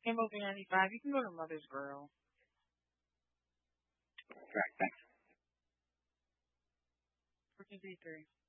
movie 95. You can go to Mother's Girl. Correct. Thanks. 423.